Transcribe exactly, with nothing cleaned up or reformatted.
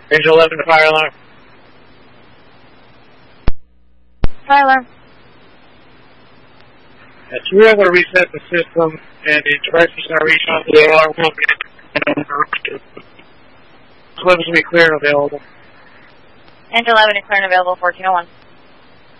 Range eleven to fire alarm. Fire alarm. Yes, we're able to reset the system, and the device is not reaching out to the alarm company. Slips will be clear and available. Range eleven is clear and available, fourteen oh one.